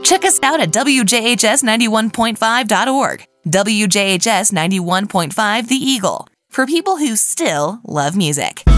Check us out at WJHS91.5.org. WJHS 91.5 The Eagle, for people who still love music.